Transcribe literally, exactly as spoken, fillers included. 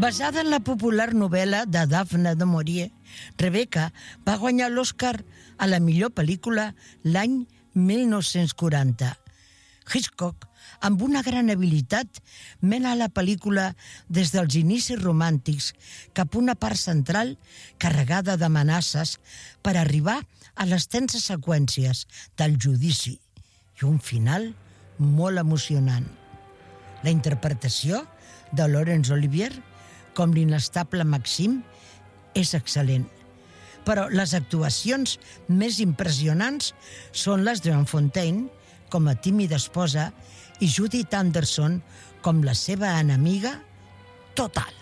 Basada en la popular novel·la de Daphne du Maurier, Rebecca va guanyar l'Oscar a la millor pel·lícula l'any mil nou-cents quaranta. Hitchcock, amb una gran habilitat, mena la pel·lícula des dels inicis romàntics cap a una part central carregada d'amenaces per arribar a les tenses seqüències del judici i un final molt emocionant. La interpretació de Laurence Olivier com l'inestable Maxime és excel·lent, però les actuacions més impressionants són les de Joan Fontaine com a tímida esposa i Judith Anderson com la seva enemiga total.